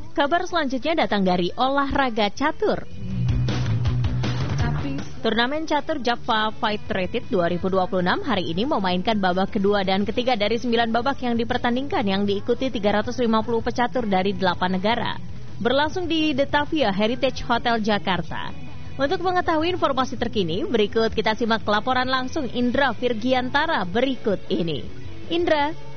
Kabar selanjutnya datang dari olahraga catur. Turnamen catur Java Fight Rated 2026 hari ini memainkan babak kedua dan ketiga dari 9 babak yang dipertandingkan yang diikuti 350 pecatur dari 8 negara. Berlangsung di The Tavia Heritage Hotel Jakarta. Untuk mengetahui informasi terkini, berikut kita simak laporan langsung Indra Virgiantara berikut ini. Indra.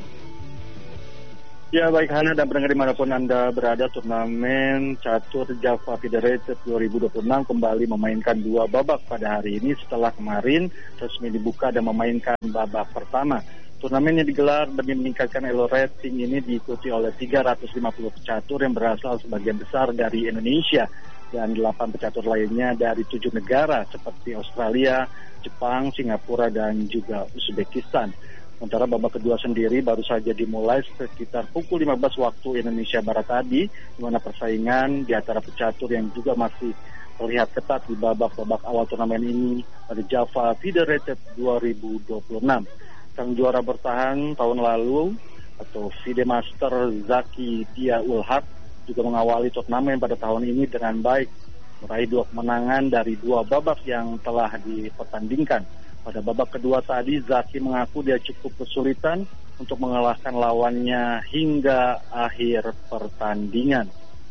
Ya, baik Hana dan pendengar dimanapun Anda berada, turnamen catur Java Federated 2026 kembali memainkan 2 babak pada hari ini setelah kemarin resmi dibuka dan memainkan babak pertama. Turnamen yang digelar demi meningkatkan elo rating ini diikuti oleh 350 pecatur yang berasal sebagian besar dari Indonesia dan 8 pecatur lainnya dari 7 negara seperti Australia, Jepang, Singapura, dan juga Uzbekistan. Sementara babak kedua sendiri baru saja dimulai sekitar pukul 15 waktu Indonesia Barat tadi, di mana persaingan di antara pecatur yang juga masih terlihat ketat di babak-babak awal turnamen ini pada Java Federated 2026. Sang juara bertahan tahun lalu atau FIDE Master Zaki Dia Ulhaq juga mengawali turnamen pada tahun ini dengan baik, meraih 2 kemenangan dari 2 babak yang telah dipertandingkan. Pada babak kedua tadi, Zaki mengaku dia cukup kesulitan untuk mengalahkan lawannya hingga akhir pertandingan.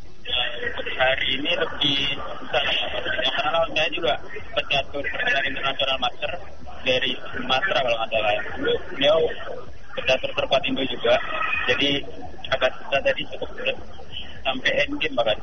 Hari ini lebih susah, karena lawan saya juga pecatur dari internasional master dari Sumatera kalau nggak salah. Beliau pecatur terkuat Indo juga, jadi agak susah tadi, cukup sulit sampai end game bahkan.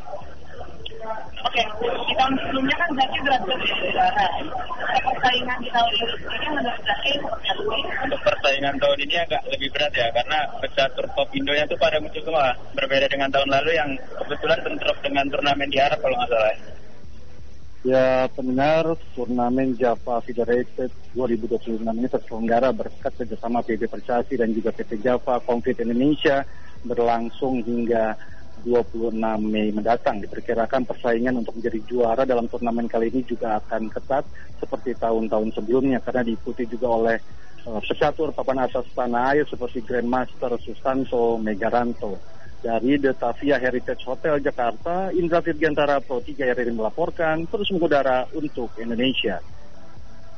Oke, di tahun sebelumnya kan Zaki berhasil menjadi juara. Persaingan di tahun ini menurut Zaki seperti apa? Untuk persaingan tahun ini agak lebih berat ya, karena pecatur top Indonya itu pada muncul semua. Berbeda dengan tahun lalu yang kebetulan bentrok dengan turnamen di Arab kalau nggak salah. Ya, pendengar, turnamen Java Federated 2026 ini terselenggara berkat kerjasama PB Percasi dan juga PT Java Concrete Indonesia berlangsung hingga 26 Mei mendatang. Diperkirakan persaingan untuk menjadi juara dalam turnamen kali ini juga akan ketat seperti tahun-tahun sebelumnya, karena diikuti juga oleh pecatur papan atas tanah air seperti Grandmaster Susanto Megaranto. Dari The Tavia Heritage Hotel Jakarta, Indra Virgiantara Pro 3 RRI melaporkan, terus mengudara untuk Indonesia.